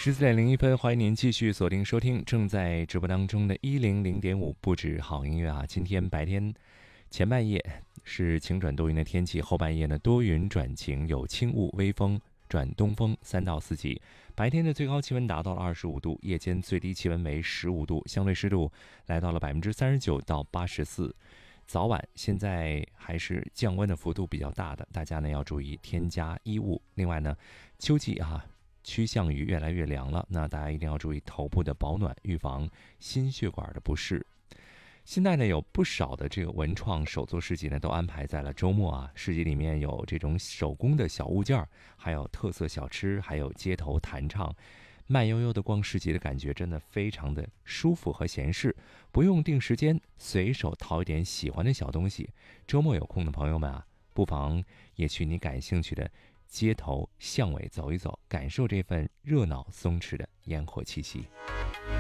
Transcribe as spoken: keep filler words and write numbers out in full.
十四点零一分，欢迎您继续锁定收听正在直播当中的一零零点五不止好音乐啊！今天白天前半夜是晴转多云的天气，后半夜呢多云转晴，有轻雾、微风转东风，三到四级。白天的最高气温达到了二十五度，夜间最低气温为十五度，相对湿度来到了百分之三十九到八十四。早晚现在还是降温的幅度比较大的，大家呢要注意添加衣物。另外呢，秋季啊。趋向于越来越凉了，那大家一定要注意头部的保暖，预防心血管的不适。现在呢，有不少的这个文创手作市集呢，都安排在了周末啊。市集里面有这种手工的小物件，还有特色小吃，还有街头弹唱，慢悠悠的逛市集的感觉真的非常的舒服和闲适，不用定时间，随手掏一点喜欢的小东西。周末有空的朋友们啊，不妨也去你感兴趣的街头巷尾走一走，感受这份热闹松弛的烟火气息。